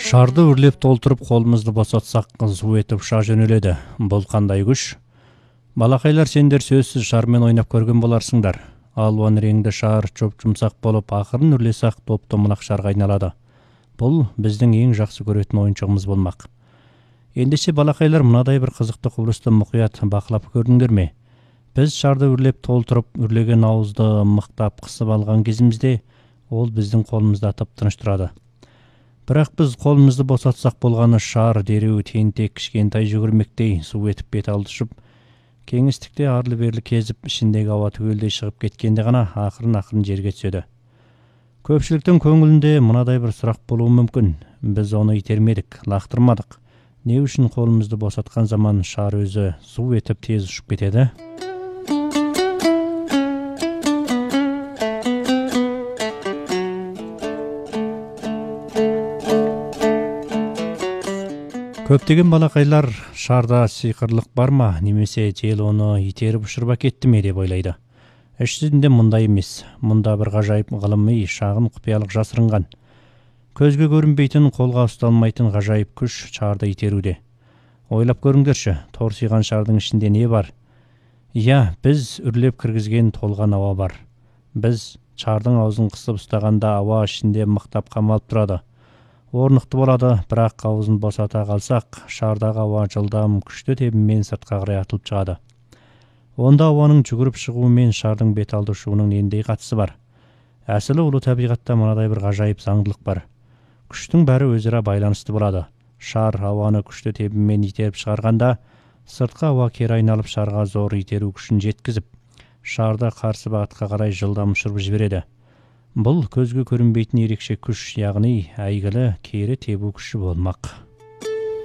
Шарды үрлеп толтырып қолымызды босатсақ, су етіп ұша жөнеледі. Бұл қандай күш? Балақайлар, сендер сөзсіз шармен ойнап көрген боларсыңдар. Алуан реңді шар жоп-жұмсақ болып, ақырын үрлесақ топ-томалақ шарға айналады. Бұл біздің ең жақсы көретін ойыншығымыз болмақ. Ендеше балақайлар, мынадай бір қызықты құбылысты мұқият бақылап көрдіңдер ме? Біз шарды үрлеп толтырып, үрлеген ауызды мықтап қысып алған кезімізде, ол біздің қолымызда тып-тыныш тұрады. Бірақ біз қолымызды босатсақ болғаны шар дереу тентек кішкентай жүгірмектей су етіп бет алды ұшып, кеңістікте арлы-берлі кезіп, ішіндегі ауа түгелдей шығып кеткенде ғана ақырын жерге түседі. Көпшіліктің көңілінде мынадай бір сұрақ болуы мүмкін. Біз оны итермедік, лақтырмадық. Не үшін қолымызды босатқан заман шар өзі су етіп тез ұшып кетеді? Көптеген балақайлар шарда сиқырлық бар ма, немесе жел оны итеріп ұшырып әкетті ме деп ойлайды. Ішінде мұндай емес. Мұнда бір ғажайып ғылыми шағын құпиялық жасырынған. Көзге көрінбейтін, қолға ұсталмайтын ғажайып күш шарды итеруде. Ойлап көріңдерші, торсиған шардың ішінде не бар? Иә, біз үрлеп кіргізген толған ауа бар. Біз шардың аузын қысып ұстағанда ауа ішінде мықтап қамалып тұрады. Орнықты болады, бірақ аузын босата қалсақ, шардағы ауа жылдам күшті тебімен сыртқа қарай атылып шығады. Онда ауаның жүгіріп шығуымен шардың бет алды ұшуының нендей қатысы бар? Әсілі ұлы табиғатта мынадай бір ғажайып заңдылық бар. Күштің бәрі өзара байланысты болады. Шар ауаны күшті тебімен итеріп шығарғанда, сыртқа ауа кері айналып шарға зор итеру күшін жеткізіп, шарды қарсы бағытқа қарай жылдам ұшырып жібереді. Бұл көзге көрінбейтін ерекше күш, яғни әйгілі кері тебу күші болмақ.